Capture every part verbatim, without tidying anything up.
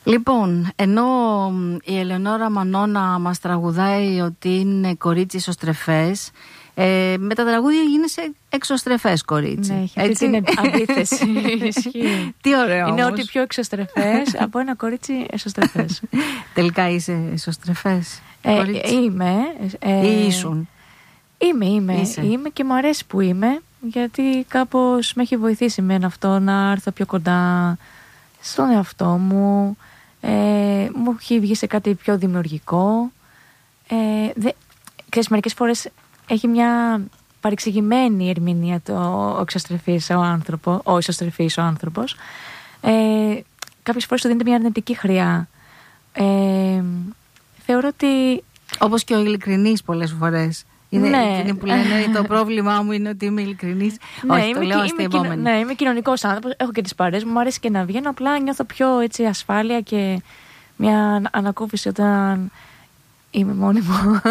Λοιπόν, ενώ η Ελεονόρα Μανώνα μας τραγουδάει ότι είναι κορίτσι ισοστρεφές, ε, με τα τραγούδια γίνεσαι εξωστρεφές κορίτσι. Ναι, έχει την αντίθεση. Τι ωραίο. Είναι όμως. ότι πιο εξωστρεφές από ένα κορίτσι εσωστρεφές. Τελικά είσαι ισοστρεφές ε, κορίτσι. Είμαι. Ε, Ή ήσουν. Είμαι, είμαι. Είσαι. Είμαι και μου αρέσει που είμαι, γιατί κάπως με έχει βοηθήσει με αυτό να έρθω πιο κοντά στον εαυτό μου. Ε, μου έχει βγει σε κάτι πιο δημιουργικό. Ε, δε, ξέρεις, μερικές φορές έχει μια παρεξηγημένη ερμηνεία το ο εξωστρεφής ο άνθρωπος, ο ισοστρεφής ο άνθρωπος. Ε, κάποιες φορές του δίνεται μια αρνητική χρειά. Ε, θεωρώ ότι... Όπως και ο ειλικρινής πολλές φορές. Είναι, ναι. είναι που λένε το πρόβλημά μου είναι ότι είμαι ειλικρινής. Ναι, Όχι, είμαι, το λέω είμαι, αστειευόμενη. ναι, είμαι κοινωνικός άνθρωπος. Έχω και τις παρέες μου. Μου αρέσει και να βγαίνω. Απλά νιώθω πιο έτσι, ασφάλεια και μια ανακούφιση όταν είμαι μόνη μου.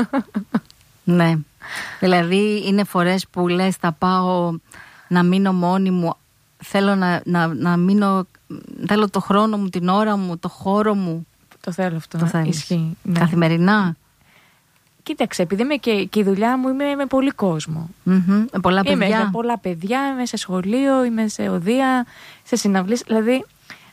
Ναι. Δηλαδή είναι φορές που λες θα πάω να μείνω μόνη μου. Θέλω να, να, να μείνω. Θέλω το χρόνο μου, την ώρα μου, το χώρο μου. Το θέλω αυτό. Το θέλεις. Ισχύει. Ναι. Καθημερινά. Κοίταξε, επειδή είμαι και, και η δουλειά μου είμαι με πολύ κόσμο. Mm-hmm. Πολλά παιδιά. Είμαι με πολλά παιδιά, είμαι σε σχολείο, είμαι σε οδεία, σε συναυλίες. Δηλαδή,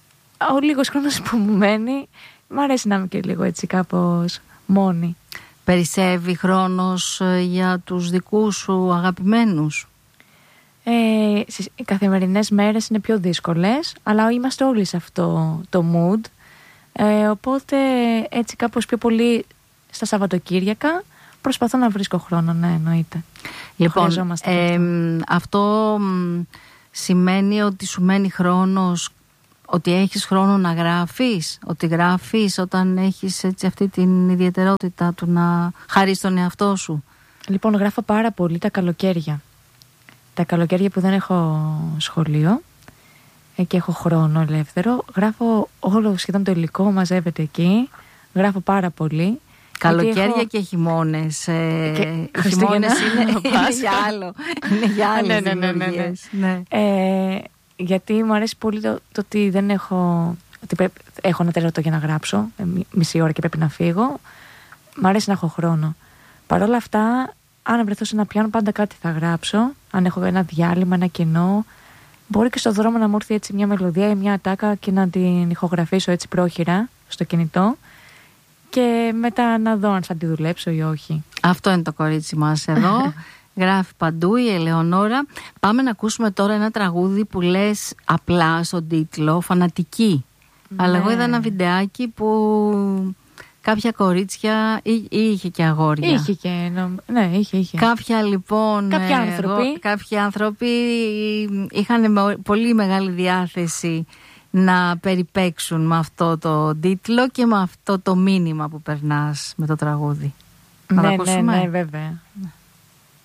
ο λίγος χρόνος που μου μένει, μου αρέσει να είμαι και λίγο έτσι κάπως μόνη. Περισσεύει χρόνος για τους δικούς σου αγαπημένους? Ε, οι καθημερινές μέρες είναι πιο δύσκολες, αλλά είμαστε όλοι σε αυτό το mood. Ε, οπότε έτσι κάπως πιο πολύ στα Σαββατοκύριακα προσπαθώ να βρίσκω χρόνο, ναι, εννοείται. Λοιπόν, ε, αυτό μ, σημαίνει ότι σου μένει χρόνος, ότι έχεις χρόνο να γράφεις, ότι γράφεις όταν έχεις έτσι αυτή την ιδιαιτερότητα του να χαρείς τον εαυτό σου? Λοιπόν, γράφω πάρα πολύ τα καλοκαίρια. Τα καλοκαίρια που δεν έχω σχολείο και έχω χρόνο ελεύθερο, γράφω όλο σχεδόν το υλικό, μαζεύεται εκεί, γράφω πάρα πολύ. Καλοκαίρια έχω... και χειμώνες. Ε, και... Οι χειμώνες είναι, είναι για άλλο. Είναι για άλλες ναι, ναι, ναι, ναι, ναι. Ε, γιατί μου αρέσει πολύ το, το ότι δεν έχω... Ότι πρέπει, έχω ένα τέταρτο για να γράψω, μισή ώρα και πρέπει να φύγω. Μ' αρέσει να έχω χρόνο. Παρ' όλα αυτά, αν βρεθώ σε ένα πιάνο, πάντα κάτι θα γράψω. Αν έχω ένα διάλειμμα, ένα κενό, μπορεί και στο δρόμο να μου έρθει έτσι μια μελωδία ή μια ατάκα και να την ηχογραφήσω έτσι πρόχειρα στο κινητό. Και μετά να δω αν θα τη δουλέψω ή όχι. Αυτό είναι το κορίτσι μας εδώ. Γράφει παντού η Ελεονόρα. Πάμε να ακούσουμε τώρα ένα τραγούδι που λες απλά στον τίτλο «Φανατική». Ναι. Αλλά εγώ είδα ένα βιντεάκι που κάποια κορίτσια ή, ή είχε και αγόρια. Είχε και, ναι, είχε, είχε. Κάποια λοιπόν Κάποιοι άνθρωποι. Εγώ, κάποιοι άνθρωποι είχαν πολύ μεγάλη διάθεση να περιπέξουν με αυτό το τίτλο και με αυτό το μήνυμα που περνάς με το τραγούδι. Ναι, ναι, ναι, βέβαια.